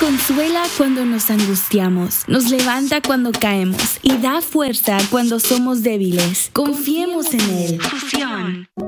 consuela cuando nos angustiamos, nos levanta cuando caemos y da fuerza cuando somos débiles. Confiemos en Él. Fusión.